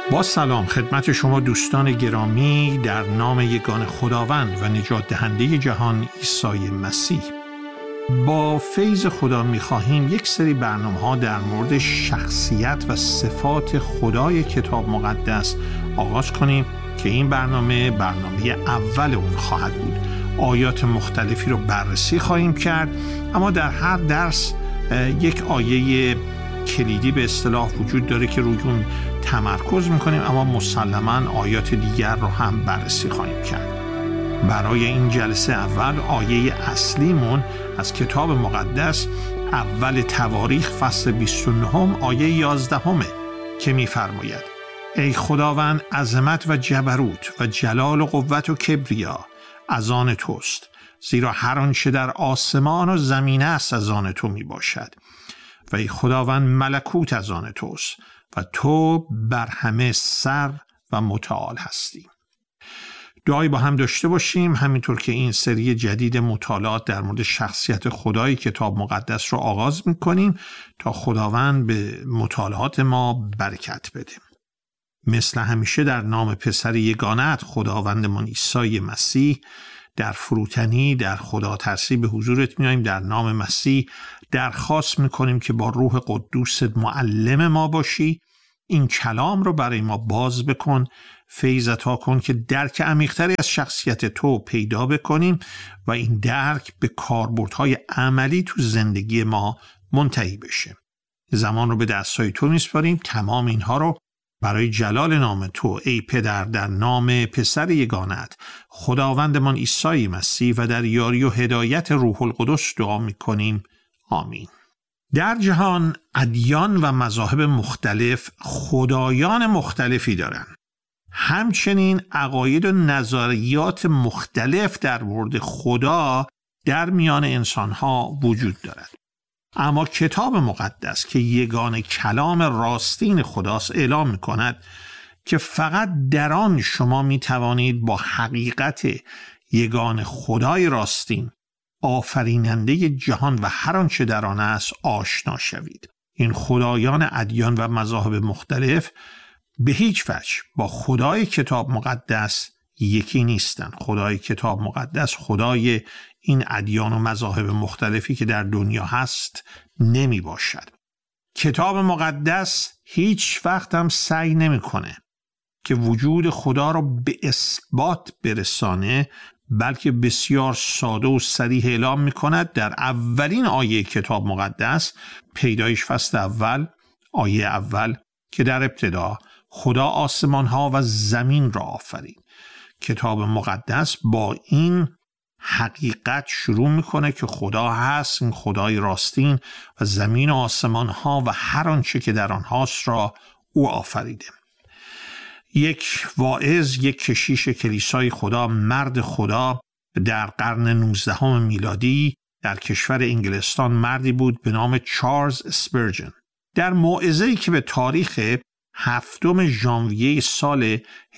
با سلام خدمت شما دوستان گرامی در نام یگان خداوند و نجات دهنده جهان عیسی مسیح. با فیض خدا می‌خواهیم یک سری برنامه‌ها در مورد شخصیت و صفات خدای کتاب مقدس آغاز کنیم که این برنامه اول اون خواهد بود. آیات مختلفی رو بررسی خواهیم کرد، اما در هر درس یک آیه کلیدی به اصطلاح وجود داره که روی اون تمرکز میکنیم، اما مسلماً آیات دیگر رو هم بررسی خواهیم کرد. برای این جلسه اول آیه اصلیمون از کتاب مقدس اول تواریخ فصل 29 آیه 11 که میفرماید: ای خداوند، عظمت و جبروت و جلال و قوت و کبریا از آن توست، زیرا هر آنچه در آسمان و زمین است از آن تو می باشد. و ای خداوند، ملکوت از آن توست و تو بر همه سر و متعال هستی. دعایی با هم داشته باشیم، همینطور که این سری جدید مطالعات در مورد شخصیت خدای کتاب مقدس رو آغاز می‌کنیم تا خداوند به مطالعات ما برکت بده. مثل همیشه در نام پسر یگانه‌ات خداوندمان عیسی مسیح در فروتنی در خدا ترسی به حضورت میاییم. در نام مسیح درخواست میکنیم که با روح قدوست معلم ما باشی، این کلام رو برای ما باز بکن، فیض عطا کن که درک عمیق‌تری از شخصیت تو پیدا بکنیم و این درک به کاربردهای عملی تو زندگی ما منتهی بشه. زمان رو به دستای تو میسپاریم، تمام اینها رو برای جلال نام تو ای پدر در نام پسر یگانه‌ات خداوندمان عیسی مسیح و در یاری و هدایت روح القدس دعا میکنیم. آمین. در جهان ادیان و مذاهب مختلف خدایان مختلفی دارن. همچنین عقاید و نظریات مختلف در مورد خدا در میان انسانها وجود دارد. اما کتاب مقدس که یگان کلام راستین خداست اعلام می‌کند که فقط در آن شما می‌توانید با حقیقت یگان خدای راستین آفریننده جهان و هر آنچه در آن است آشنا شوید. این خدایان ادیان و مذاهب مختلف به هیچ وجه با خدای کتاب مقدس یکی نیستند. خدای کتاب مقدس خدای این ادیان و مذاهب مختلفی که در دنیا هست نمی باشد. کتاب مقدس هیچ وقت هم سعی نمی کنه که وجود خدا را به اثبات برسانه، بلکه بسیار ساده و صریح اعلام می کند. در اولین آیه کتاب مقدس، پیدایش فصل اول آیه اول، که در ابتدا خدا آسمان ها و زمین را آفرید. کتاب مقدس با این حقیقت شروع میکنه که خدا هست، این خدای راستین و زمین و آسمان ها و هر آنچه که در آنهاست را او آفریده. یک واعظ، یک کشیش کلیسای خدا، مرد خدا در قرن 19 میلادی در کشور انگلستان مردی بود به نام چارلز اسپرجن. در موعظه‌ای که به تاریخ 7 ژانویه سال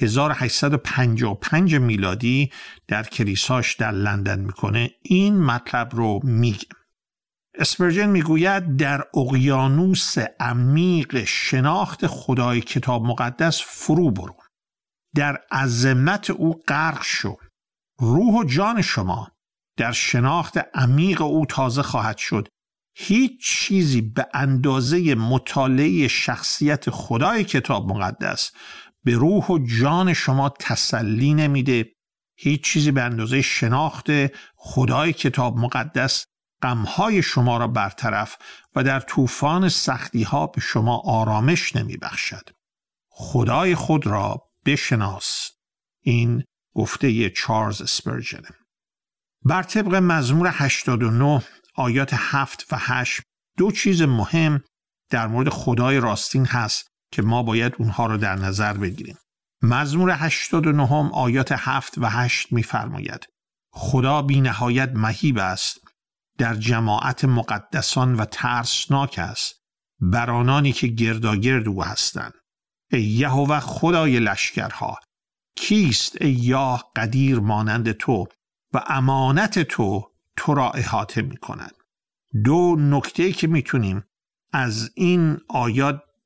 1855 میلادی در کلیساش در لندن میکنه، این مطلب رو میگه. اسپرجن میگوید در اقیانوس عمیق شناخت خدای کتاب مقدس فرو برو، در عظمت او غرق شو. روح و جان شما در شناخت عمیق او تازه خواهد شد. هیچ چیزی به اندازه مطالعه شخصیت خدای کتاب مقدس به روح و جان شما تسلی نمیده. هیچ چیزی به اندازه شناخت خدای کتاب مقدس غمهای شما را برطرف و در طوفان سختی ها به شما آرامش نمی بخشد. خدای خود را بشناس. این گفته چارلز اسپرجن. بر طبق مزمور 89 آیات 7 و 8 دو چیز مهم در مورد خدای راستین هست که ما باید اونها رو در نظر بگیریم. مزمور 89 آیات 7 و 8 می‌فرماید: خدا بی نهایت مهیب است، در جماعت مقدسان و ترسناک است بر آنانی که گرداگرد او هستند. ای یهوه خدای لشکرها، کیست ای یاه قدیر مانند تو و امانت تو را احاطه می کند. دو نکته که میتونیم از این آیات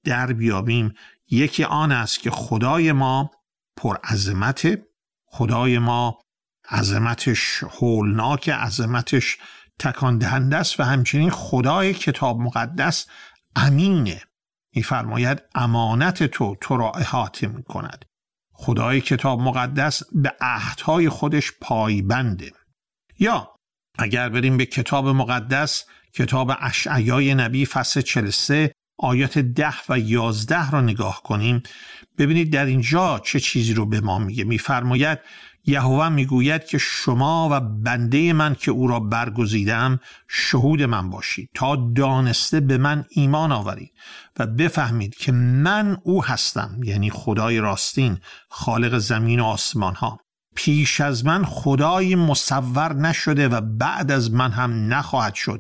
در بیابیم، یکی آن است که خدای ما پرعظمت، خدای ما عظمتش هولناک، عظمتش تکان دهنده است و همچنین خدای کتاب مقدس امینه. می‌فرماید امانت تو را احاطه می‌کند. خدای کتاب مقدس به عهدهای خودش پایبنده. یا اگر بریم به کتاب مقدس، کتاب اشعیای نبی فصل 43 آیات 10 و 11 را نگاه کنیم، ببینید در اینجا چه چیزی رو به ما میگه. میفرماید یهوه میگوید که شما و بنده من که او را برگزیدم شهود من باشید تا دانسته به من ایمان آورید و بفهمید که من او هستم، یعنی خدای راستین، خالق زمین و آسمان ها. پیش از من خدای مصور نشده و بعد از من هم نخواهد شد.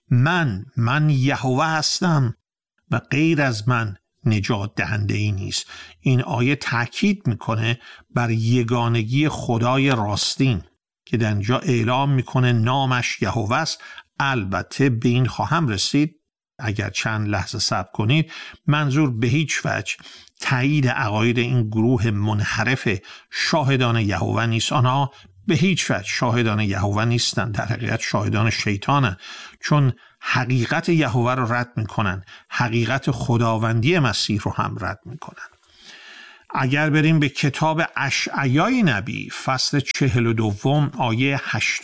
من یهوه هستم و غیر از من نجات دهنده ای نیست. این آیه تاکید میکنه بر یگانگی خدای راستین که در اینجا اعلام میکنه نامش یهوه است. البته به این خواهم رسید اگر چند لحظه صبر کنید. منظور به هیچ وجه تایید عقاید این گروه منحرف شاهدان یهوه نیست. آنها به هیچ وجه شاهدان یهوه نیستند، در حقیقت شاهدان شیطانند، چون حقیقت یهوه رو رد میکنن، حقیقت خداوندی مسیح رو هم رد میکنن. اگر بریم به کتاب اشعیای نبی فصل 42 آیه 8،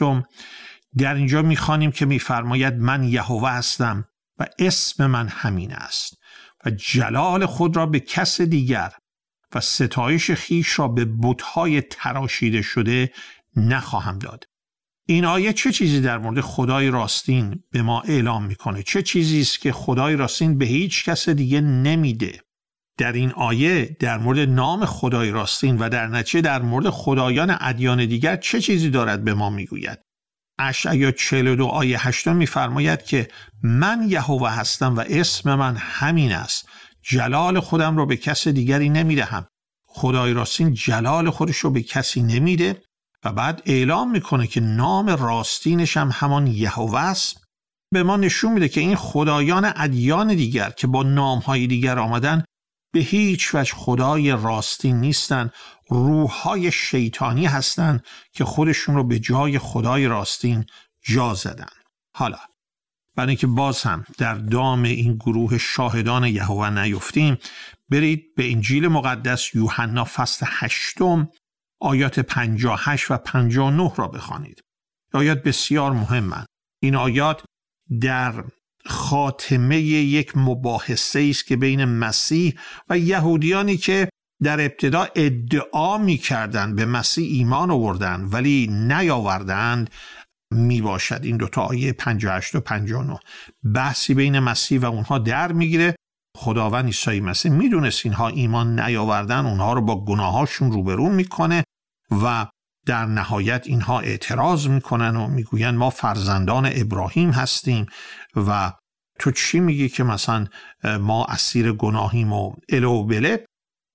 در اینجا میخوانیم که میفرماید من یهوه هستم و اسم من همین است و جلال خود را به کس دیگر و ستایش خیش را به بت‌های تراشیده شده نخواهم داد. این آیه چه چیزی در مورد خدای راستین به ما اعلام میکنه؟ چه چیزی است که خدای راستین به هیچ کس دیگه نمیده؟ در این آیه در مورد نام خدای راستین و در نتیجه در مورد خدایان ادیان دیگر چه چیزی دارد به ما میگوید؟ اشعیا 42 آیه 8 میفرماید که من یهوه هستم و اسم من همین است، جلال خودم رو به کس دیگری نمیدهم. خدای راستین جلال خودش رو به کسی نمیده و بعد اعلام میکنه که نام راستینش هم همان یهوه است. به ما نشون میده که این خدایان ادیان دیگر که با نامهای دیگر آمدن به هیچ وجه خدای راستین نیستن، روحهای شیطانی هستند که خودشون رو به جای خدای راستین جا زدن. حالا برای اینکه باز هم در دام این گروه شاهدان یهوه نیفتیم، برید به انجیل مقدس یوحنا فصل 8 آیات 58 و 59 را بخوانید. آیات بسیار مهمند. این آیات در خاتمه یک مباحثه است که بین مسیح و یهودیانی که در ابتدا ادعا می‌کردند به مسیح ایمان آوردند ولی نیاوردند می باشد. این دوتا آیه 58 و 59 بحثی بین مسیح و اونها در میگیره. خداوند عیسی مسیح میدونست اینها ایمان نیاوردن، اونها رو با گناهاشون روبرو میکنه و در نهایت اینها اعتراض میکنن و میگوین ما فرزندان ابراهیم هستیم و تو چی میگی که مثلا ما اسیر گناهیم و الو بله.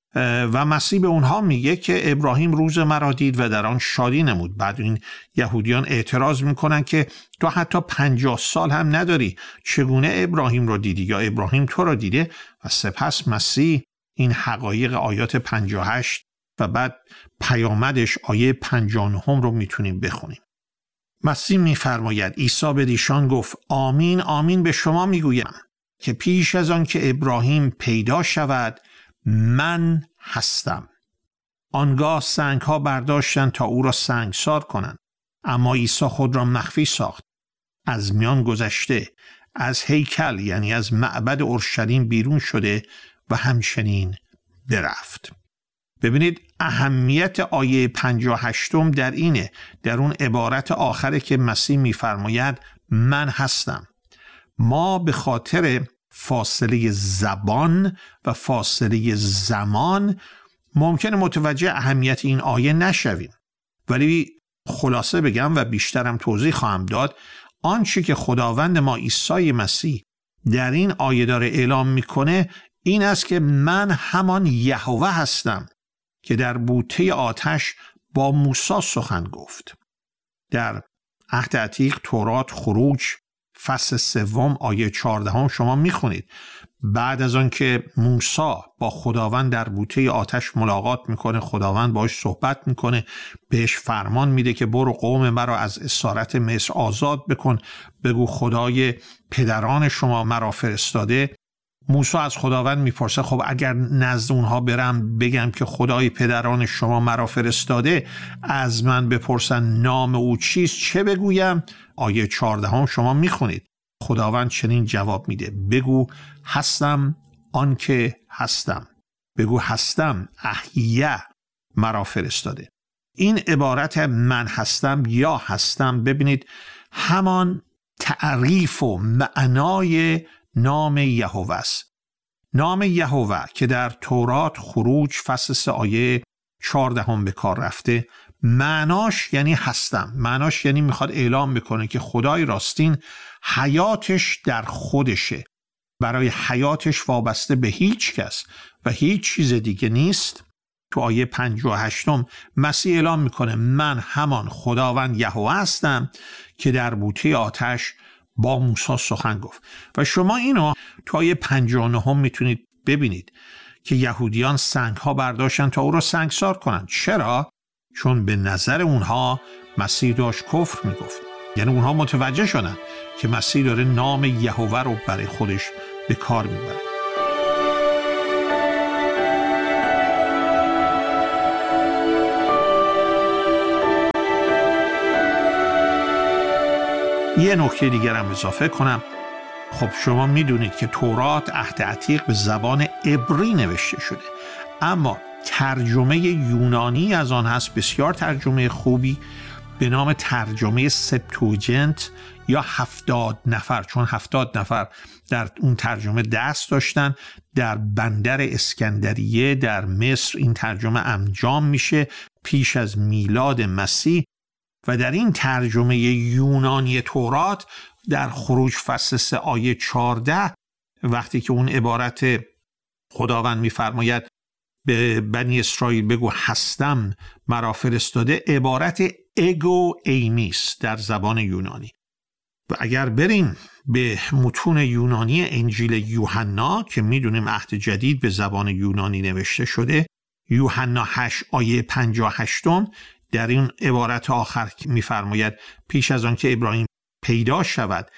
و مسیح به اونها میگه که ابراهیم روز مرا دید و در آن شادی نمود. بعد این یهودیان اعتراض میکنن که تو حتی 50 سال هم نداری، چگونه ابراهیم رو دیدی یا ابراهیم تو رو دیده؟ و سپس مسیح این حقایق آیات 58 و بعد پیامدش آیه 59 رو میتونیم بخونیم. مسیح میفرماید عیسی به ایشان گفت آمین آمین به شما میگویم که پیش از آن که ابراهیم پیدا شود من هستم. آنگاه سنگ ها برداشتند تا او را سنگسار کنند، اما عیسی خود را مخفی ساخت، از میان گذشته، از هیکل یعنی از معبد اورشلیم بیرون شده و همچنین برفت. ببینید اهمیت آیه 58 در اینه، در اون عبارت آخره که مسیح میفرماید من هستم. ما به خاطر فاصله زبان و فاصله زمان ممکنه متوجه اهمیت این آیه نشویم، ولی خلاصه بگم و بیشترم توضیح خواهم داد، آنچه که خداوند ما عیسی مسیح در این آیه داره اعلام میکنه این است که من همان یهوه هستم که در بوته آتش با موسی سخن گفت. در عهد عتیق تورات، خروج فصل 3 آیه 14 شما میخونید. بعد از آن که موسی با خداوند در بوته آتش ملاقات میکنه، خداوند باهاش صحبت میکنه، بهش فرمان میده که برو قوم مرا از اسارت مصر آزاد بکن، بگو خدای پدران شما مرا فرستاده. موسی از خداوند میپرسه خب اگر نزد اونها برم بگم که خدای پدران شما مرا فرستاده، از من بپرسن نام او چیست، چه بگویم؟ آیه 14 شما میخونید. خداوند چنین جواب میده: بگو هستم آنکه هستم. بگو هستم احیه مرا فرستاده. این عبارت من هستم یا هستم، ببینید همان تعریف و معنای نام یهوه است. نام یهوه که در تورات خروج فصل 3 آیه 14 به کار رفته، معناش یعنی هستم. معناش یعنی میخواد اعلام بکنه که خدای راستین حیاتش در خودشه، برای حیاتش وابسته به هیچ کس و هیچ چیز دیگه نیست. تو آیه 58 مسیح اعلام میکنه من همان خداوند یهوه هستم که در بوته آتش با موسی سخن گفت. و شما اینو تو آیه 59 میتونید ببینید که یهودیان سنگ ها برداشتن تا او را سنگسار کنن. چرا؟ چون به نظر اونها مسیح داشت کفر میگفت. یعنی اونها متوجه شدن که مسیح داره نام یهوه رو برای خودش به کار میبره. یه نکته دیگر هم اضافه کنم. خب شما میدونید که تورات عهد عتیق به زبان عبری نوشته شده، اما ترجمه یونانی از آن هست، بسیار ترجمه خوبی، به نام ترجمه سپتوجنت یا 70 نفر، چون 70 نفر در اون ترجمه دست داشتن. در بندر اسکندریه در مصر این ترجمه انجام میشه پیش از میلاد مسیح و در این ترجمه یونانی تورات در خروج فصل 3 آیه 14 وقتی که اون عبارت خداوند میفرماید به بنی اسرائیل بگو هستم مرا فرستاده، عبارت اگو ایمیس در زبان یونانی. و اگر بریم به متون یونانی انجیل یوحنا که میدونیم عهد جدید به زبان یونانی نوشته شده، یوحنا 8 آیه 58 در این عبارت آخر میفرماید پیش از آن که ابراهیم پیدا شود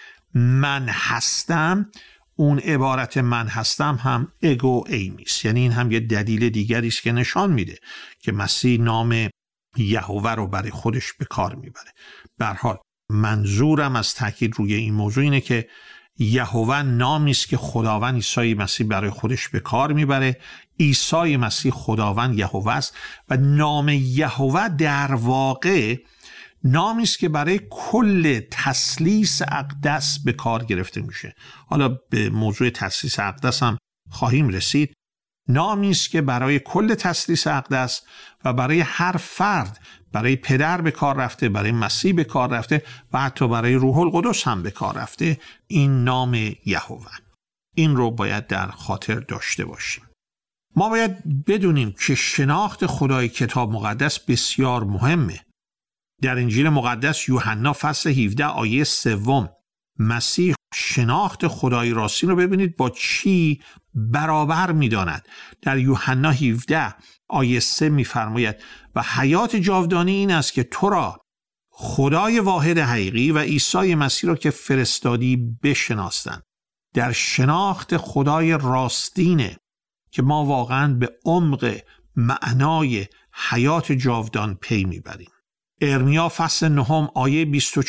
من هستم، اون عبارت من هستم هم اگو ایمیس، یعنی این هم یه دلیل دیگری است که نشان میده که مسیح نام یهوه رو برای خودش به کار میبره. به هر حال منظورم از تاکید روی این موضوع اینه که یهوه نامی است که خداوند عیسی مسیح برای خودش به کار میبره. عیسی مسیح خداوند یهوه است و نام یهوه در واقع نامی است که برای کل تثلیث اقدس به کار گرفته میشه. حالا به موضوع تثلیث اقدس هم خواهیم رسید. نامی است که برای کل تثلیث اقدس و برای هر فرد، برای پدر به کار رفته، برای مسیح به کار رفته و حتی برای روح القدس هم به کار رفته. این نام یهوه، این رو باید در خاطر داشته باشیم. ما باید بدونیم که شناخت خدای کتاب مقدس بسیار مهمه. در انجیل مقدس یوحنا فصل 17 آیه 3 مسیح شناخت خدای راستین رو ببینید با چی برابر می‌داند. در یوحنا 17 آیه 3 می‌فرماید و حیات جاودانی این است که تو را خدای واحد حقیقی و عیسی مسیح را که فرستادی بشناسند. در شناخت خدای راستینه که ما واقعاً به عمق معنای حیات جاودان پی میبریم. ارمیا فصل 9 آیه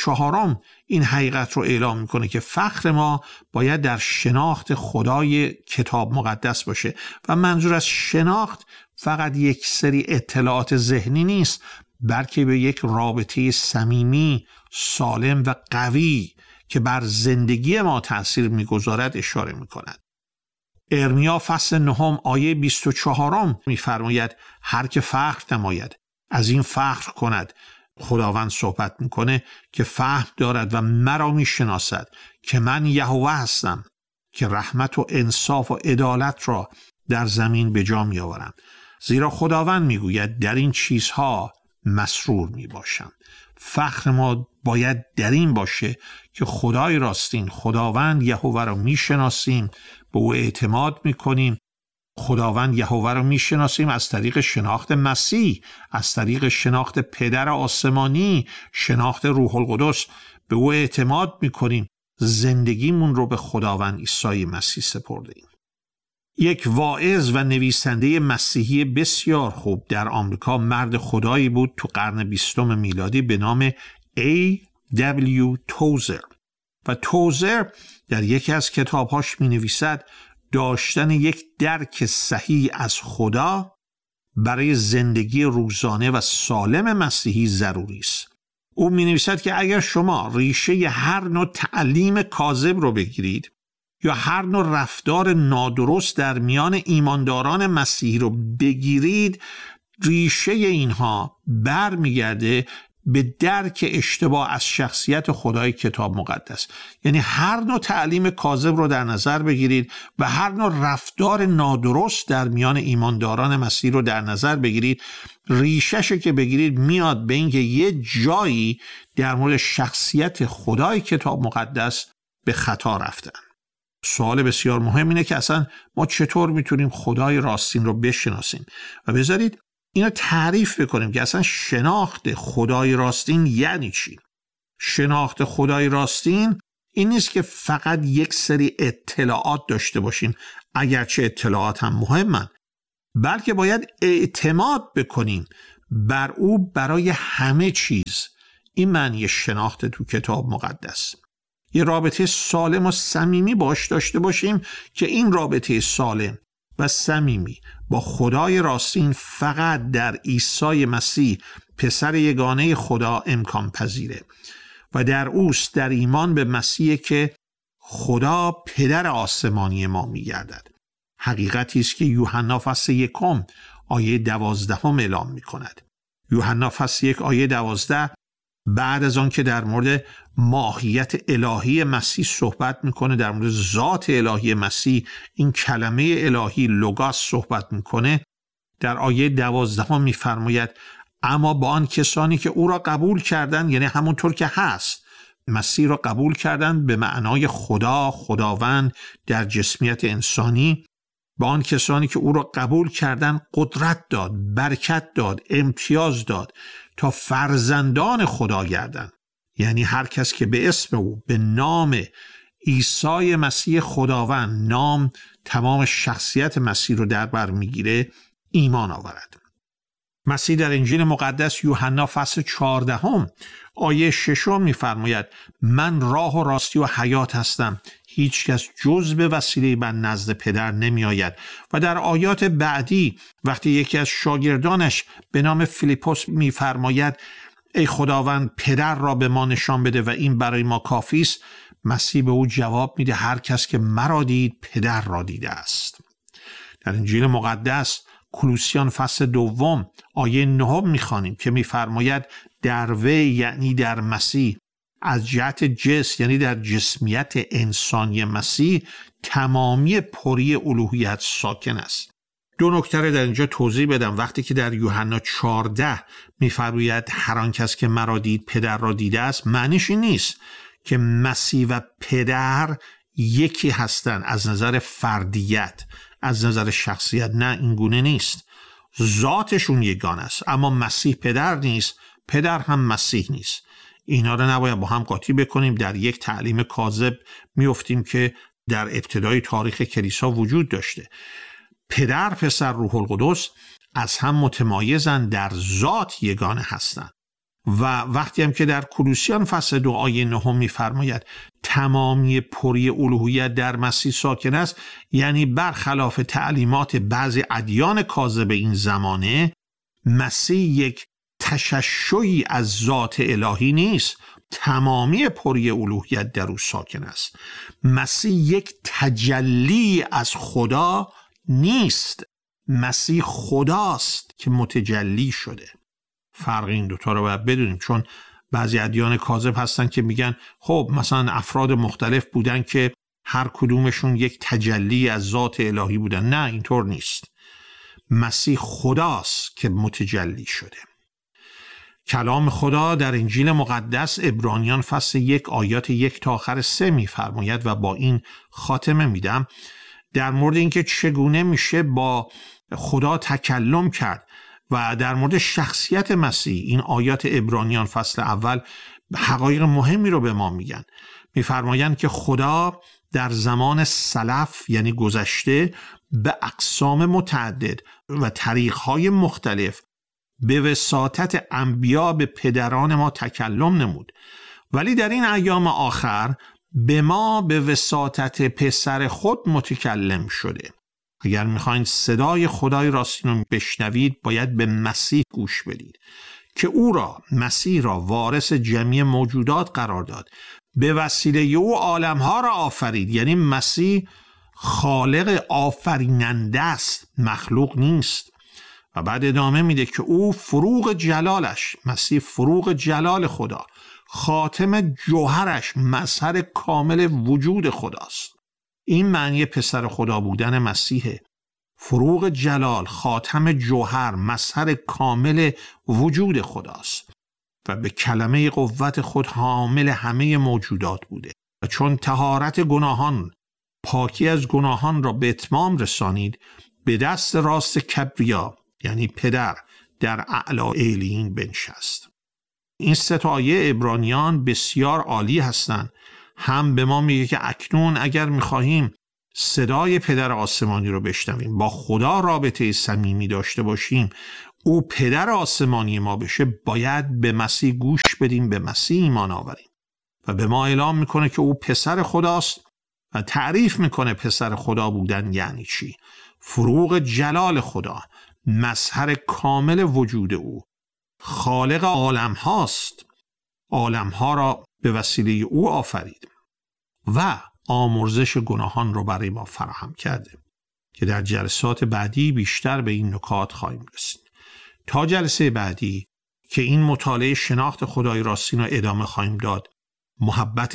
24 این حقیقت رو اعلام میکنه که فخر ما باید در شناخت خدای کتاب مقدس باشه و منظور از شناخت فقط یک سری اطلاعات ذهنی نیست، بلکه به یک رابطه صمیمی، سالم و قوی که بر زندگی ما تأثیر میگذارد اشاره میکند. ارمیا فصل 9 آیه 24 میفرماید هر که فخر نماید از این فخر کند. خداوند صحبت میکنه که فهم دارد و مرا میشناسد که من یهوه هستم که رحمت و انصاف و عدالت را در زمین به جا میآورم. زیرا خداوند میگوید در این چیزها مسرور میباشم. فخر ما باید در این باشه که خدای راستین، خداوند یهوه رو میشناسیم، به او اعتماد میکنیم. خداوند یهوه رو میشناسیم از طریق شناخت مسیح، از طریق شناخت پدر آسمانی، شناخت روح القدس. به او اعتماد میکنیم، زندگیمون رو به خداوند عیسی مسیح سپردیم. یک واعظ و نویسنده مسیحی بسیار خوب در آمریکا، مرد خدایی بود تو قرن 20 میلادی به نام A.W. توزر. و توزر در یکی از کتابهاش می نویسد داشتن یک درک صحیح از خدا برای زندگی روزانه و سالم مسیحی ضروری است. او می نویسد که اگر شما ریشه هر نوع تعلیم کاذب رو بگیرید یا هر نوع رفتار نادرست در میان ایمانداران مسیحی رو بگیرید، ریشه اینها برمیگرده به درک اشتباه از شخصیت خدای کتاب مقدس. یعنی هر نوع تعلیم کاذب رو در نظر بگیرید و هر نوع رفتار نادرست در میان ایمانداران مسیح رو در نظر بگیرید، ریشه‌شو که بگیرید میاد به اینکه یه جایی در مورد شخصیت خدای کتاب مقدس به خطا رفتن. سوال بسیار مهم اینه که اصلا ما چطور میتونیم خدای راستین رو بشناسیم و بذارید اینو تعریف بکنیم که اصلا شناخت خدای راستین یعنی چی. شناخت خدای راستین این نیست که فقط یک سری اطلاعات داشته باشیم، اگرچه اطلاعات هم مهمن، بلکه باید اعتماد بکنیم بر او برای همه چیز. این معنی شناخت تو کتاب مقدس. یه رابطه سالم و صمیمی باش داشته باشیم که این رابطه سالم و صمیمی با خدای راستین فقط در عیسی مسیح پسر یگانه خدا امکان پذیره و در اوست، در ایمان به مسیح که خدا پدر آسمانی ما می‌گردد. حقیقتی است که یوحنا فصل 1 آیه 12 اعلام می‌کند. یوحنا فصل 1 آیه 12 بعد از آن که در مورد ماهیت الهی مسیح صحبت میکنه، در مورد ذات الهی مسیح، این کلمه الهی لوگاس صحبت میکنه، در آیه 12 میفرماید اما با آن کسانی که او را قبول کردند، یعنی همونطور که هست مسیح را قبول کردند به معنای خدا، خداوند در جسمیت انسانی، با آن کسانی که او را قبول کردند قدرت داد، برکت داد، امتیاز داد تا فرزندان خدا گردند. یعنی هر کس که به اسم او، به نام عیسی مسیح خداوند، نام تمام شخصیت مسیح رو در بر میگیره، ایمان آورد. مسیح در انجیل مقدس یوحنا فصل 14 آیه 6 میفرماید من راه و راستی و حیات هستم، هیچ کس جز به وسیله من نزد پدر نمی آید. و در آیات بعدی وقتی یکی از شاگردانش به نام فیلیپوس میفرماید ای خداوند پدر را به ما نشان بده و این برای ما کافی است، مسیح به او جواب میده هر کس که مرا دید پدر را دیده است. در انجیل مقدس کولوسیان فصل 2 آیه 9 میخوانیم که میفرماید در وی، یعنی در مسیح، از جهت جسم، یعنی در جسمیت انسانی مسیح، تمامی پری الوهیت ساکن است. دو نکته در اینجا توضیح بدم. وقتی که در یوحنا 14 میفرماید هر آن کس که مرا دید پدر را دیده است، معنیش این نیست که مسیح و پدر یکی هستند از نظر فردیت، از نظر شخصیت. نه، این گونه نیست. ذاتشون یگانه است، اما مسیح پدر نیست، پدر هم مسیح نیست. اینا رو نباید با هم قاطی بکنیم. در یک تعلیم کاذب میافتیم که در ابتدای تاریخ کلیسا وجود داشته. پدر، پسر، روح القدس از هم متمایزند، در ذات یگانه هستند. و وقتی هم که در کولوسیان فصل 2 آیه 9 میفرماید تمامی پری الوهیت در مسیح ساکن است، یعنی برخلاف تعلیمات بعضی ادیان کاذب این زمانه، مسیح یک تششعی از ذات الهی نیست، تمامی پری الوهیت در او ساکن است. مسیح یک تجلی از خدا نیست، مسیح خداست که متجلی شده. فرق این دوتا رو باید بدونیم، چون بعضی ادیان کاذب هستن که میگن خب مثلا افراد مختلف بودن که هر کدومشون یک تجلی از ذات الهی بودن. نه، اینطور نیست. مسیح خداست که متجلی شده. کلام خدا در انجیل مقدس عبرانیان فصل 1 آیات 1 تا آخر 3 می‌فرماید و با این خاتمه میدم در مورد اینکه چگونه میشه با خدا تکلم کرد و در مورد شخصیت مسیح. این آیات عبرانیان فصل اول حقایق مهمی رو به ما میگن. میفرمایند که خدا در زمان سلف یعنی گذشته به اقسام متعدد و طریق‌های مختلف به وساطت انبیا به پدران ما تکلم نمود، ولی در این ایام آخر به ما به وساطت پسر خود متکلم شده. اگر میخواین صدای خدای راستین رو بشنوید باید به مسیح گوش بدید که او را، مسیح را وارث جمعی موجودات قرار داد. به وسیله او عالمها را آفرید. یعنی مسیح خالق آفریننده است، مخلوق نیست. و بعد ادامه میده که او فروغ جلالش، مسیح فروغ جلال خدا، خاتم جوهرش، مظهر کامل وجود خداست. این معنی پسر خدا بودن مسیحه. فروغ جلال، خاتم جوهر، مظهر کامل وجود خداست و به کلمه قوت خود حامل همه موجودات بوده و چون طهارت گناهان، پاکی از گناهان را به اتمام رسانید، به دست راست کبریا یعنی پدر در اعلی علیین بنشست. این 3 آیه عبرانیان بسیار عالی هستند. هم به ما میگه که اکنون اگر میخواهیم صدای پدر آسمانی رو بشنویم، با خدا رابطه صمیمی داشته باشیم، او پدر آسمانی ما بشه، باید به مسیح گوش بدیم، به مسیح ایمان آوریم. و به ما اعلام میکنه که او پسر خداست و تعریف میکنه پسر خدا بودن یعنی چی. فروغ جلال خدا، مظهر کامل وجود او، خالق عالم هاست، عالم ها را به وسیله او آفرید و آمرزش گناهان رو برای ما فراهم کرده که در جلسات بعدی بیشتر به این نکات خواهیم رسید. تا جلسه بعدی که این مطالعه شناخت خدای راستین رو ادامه خواهیم داد، محبت